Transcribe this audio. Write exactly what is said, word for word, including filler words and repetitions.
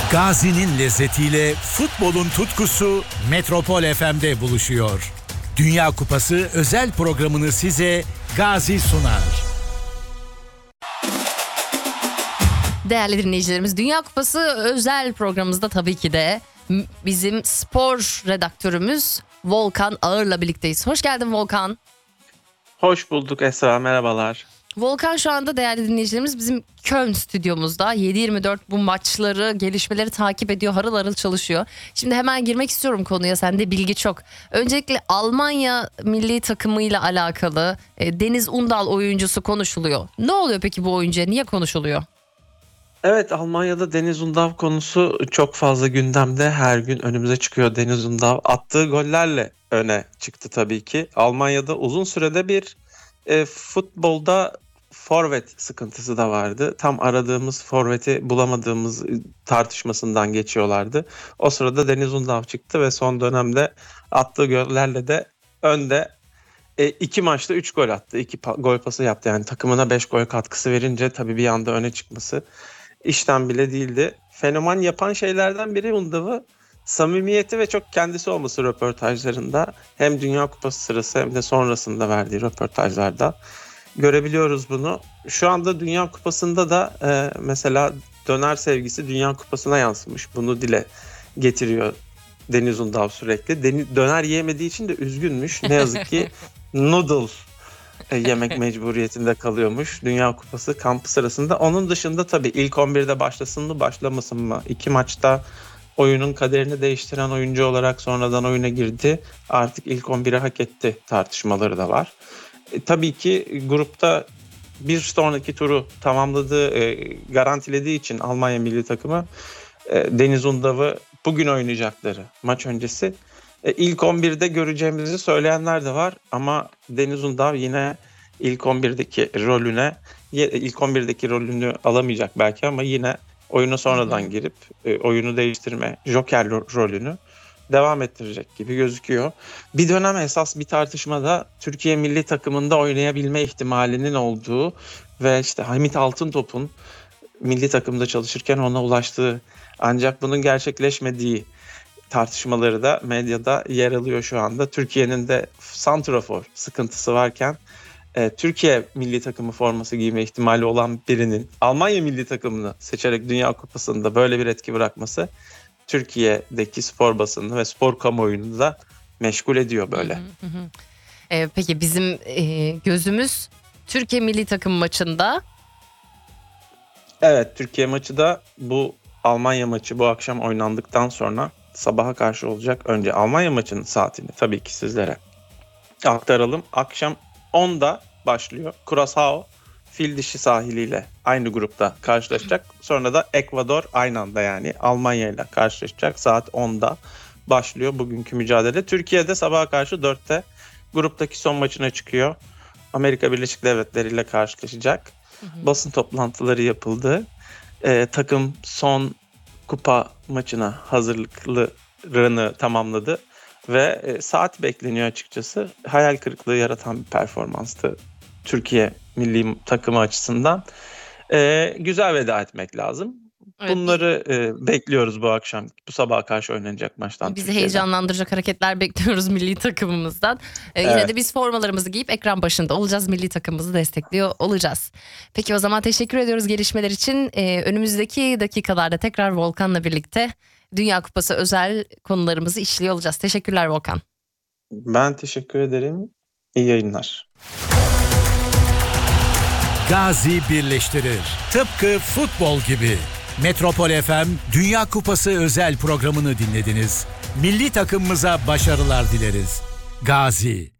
Gazi'nin lezzetiyle futbolun tutkusu Metropol F M'de buluşuyor. Dünya Kupası özel programını size Gazi sunar. Değerli dinleyicilerimiz, Dünya Kupası özel programımızda tabii ki de bizim spor redaktörümüz Volkan Ağır'la birlikteyiz. Hoş geldin Volkan. Hoş bulduk Esra, merhabalar. Volkan şu anda değerli dinleyicilerimiz bizim Köln stüdyomuzda yedi yirmi dört bu maçları, gelişmeleri takip ediyor, harıl harıl çalışıyor. Şimdi hemen girmek istiyorum konuya, sende bilgi çok. Öncelikle Almanya milli takımıyla alakalı e, Deniz Undal oyuncusu konuşuluyor. Ne oluyor peki bu oyuncuya, niye konuşuluyor? Evet, Almanya'da Deniz Undav konusu çok fazla gündemde. Her gün önümüze çıkıyor Deniz Undav. Attığı gollerle öne çıktı tabii ki. Almanya'da uzun sürede bir e, futbolda forvet sıkıntısı da vardı. Tam aradığımız forveti bulamadığımız tartışmasından geçiyorlardı. O sırada Deniz Undav çıktı ve son dönemde attığı gollerle de önde. E, iki maçta üç gol attı. iki pa- gol pası yaptı. Yani takımına beş gol katkısı verince tabii bir anda öne çıkması işten bile değildi. Fenomen yapan şeylerden biri Undav'ı samimiyeti ve çok kendisi olması röportajlarında. Hem Dünya Kupası sırası hem de sonrasında verdiği röportajlarda görebiliyoruz bunu. Şu anda Dünya Kupası'nda da e, mesela döner sevgisi Dünya Kupası'na yansımış. Bunu dile getiriyor Deniz Undav sürekli. Deni, döner yiyemediği için de üzgünmüş. Ne yazık ki noodle e, yemek mecburiyetinde kalıyormuş Dünya Kupası kampı sırasında. Onun dışında tabii ilk on birde başlasın mı başlamasın mı? İki maçta oyunun kaderini değiştiren oyuncu olarak sonradan oyuna girdi. Artık ilk on biri hak etti tartışmaları da var. E, tabii ki grupta bir sonraki turu tamamladığı, e, garantilediği için Almanya milli takımı e, Deniz Undav'ı bugün oynayacakları maç öncesi e, ilk on birde göreceğimizi söyleyenler de var. Ama Deniz Undav yine ilk on birdeki rolüne, ilk on birdeki rolünü alamayacak belki ama yine oyuna sonradan hı hı. girip e, oyunu değiştirme, joker rolünü devam ettirecek gibi gözüküyor. Bir dönem esas bir tartışmada Türkiye milli takımında oynayabilme ihtimalinin olduğu ve işte Hamit Altıntop'un milli takımda çalışırken ona ulaştığı ancak bunun gerçekleşmediği tartışmaları da medyada yer alıyor şu anda. Türkiye'nin de santrafor sıkıntısı varken e, Türkiye milli takımı forması giyme ihtimali olan birinin Almanya milli takımını seçerek Dünya Kupası'nda böyle bir etki bırakması Türkiye'deki spor basını ve spor kamuoyunu da meşgul ediyor böyle. Hı hı hı. Ee, peki bizim e, gözümüz Türkiye milli takım maçında. Evet, Türkiye maçı da bu Almanya maçı bu akşam oynandıktan sonra sabaha karşı olacak. Önce Almanya maçının saatini tabii ki sizlere aktaralım. Akşam onda başlıyor. Curaçao Fil Dişi sahiliyle aynı grupta karşılaşacak. Sonra da Ekvador aynı anda yani Almanya ile karşılaşacak. Saat onda başlıyor bugünkü mücadele. Türkiye'de sabaha karşı dörtte gruptaki son maçına çıkıyor. Amerika Birleşik Devletleri ile karşılaşacak. Hı hı. Basın toplantıları yapıldı. Ee, takım son kupa maçına hazırlıklarını tamamladı. Ve e, saat bekleniyor açıkçası. Hayal kırıklığı yaratan bir performanstı Türkiye milli takımı açısından. Ee, güzel veda etmek lazım. Evet. Bunları e, bekliyoruz bu akşam, bu sabaha karşı oynanacak maçtan. Bizi Türkiye'den heyecanlandıracak hareketler bekliyoruz milli takımımızdan. Ee, evet. Yine de biz formalarımızı giyip ekran başında olacağız, milli takımımızı destekliyor olacağız. Peki o zaman teşekkür ediyoruz gelişmeler için. Ee, önümüzdeki dakikalarda tekrar Volkan'la birlikte Dünya Kupası özel konularımızı işliyor olacağız. Teşekkürler Volkan. Ben teşekkür ederim. İyi yayınlar. Gazi birleştirir. Tıpkı futbol gibi. Metropol F M Dünya Kupası özel programını dinlediniz. Milli takımımıza başarılar dileriz. Gazi.